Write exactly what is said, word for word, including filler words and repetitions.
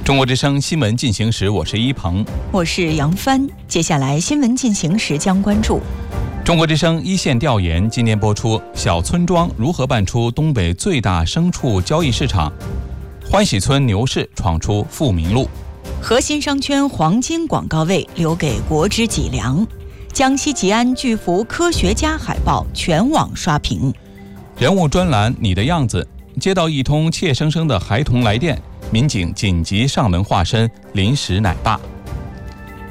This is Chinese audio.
中国之声新闻进行时，我是一鹏， 我是杨帆。接下来新闻进行时将关注中国之声一线调研，今年播出小村庄如何办出东北最大牲畜交易市场，欢喜村牛市闯出富民路， 核心商圈黄金广告位留给国之脊梁，江西吉安巨幅科学家海报全网刷屏， 人物专栏你的样子，接到一通怯生生的孩童来电，民警紧急上门化身临时奶爸。